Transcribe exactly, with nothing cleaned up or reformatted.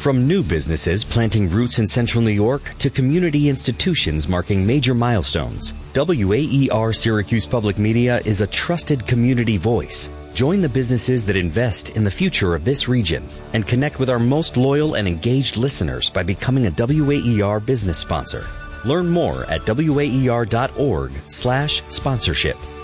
From new businesses planting roots in Central New York to community institutions marking major milestones, W A E R Syracuse Public Media is a trusted community voice. Join the businesses that invest in the future of this region and connect with our most loyal and engaged listeners by becoming a W A E R business sponsor. Learn more at waer.org slash sponsorship.